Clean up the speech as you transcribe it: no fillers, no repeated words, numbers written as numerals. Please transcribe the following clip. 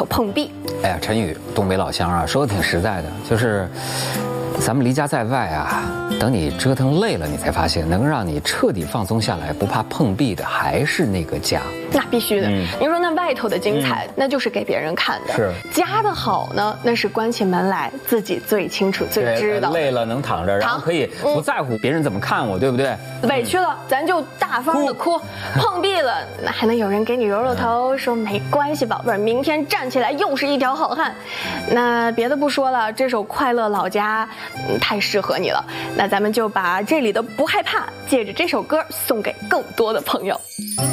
头碰壁。 哎呀，陈宇，东北老乡啊，说的挺实在的，就是咱们离家在外啊，等你折腾累了，你才发现能让你彻底放松下来，不怕碰壁的还是那个家。 那必须的。您说那外头的精彩，那就是给别人看的； 是家的好呢，那是关起门来自己最清楚、最知道。 累了能躺着，然后可以不在乎别人怎么看我，对不对？ 委屈了，咱就大方的哭；碰壁了，那还能有人给你揉揉头，说没关系，宝贝儿，明天站起来又是一条好汉。那别的不说了，这首《快乐老家》太适合你了。那咱们就把这里的不害怕，借着这首歌送给更多的朋友。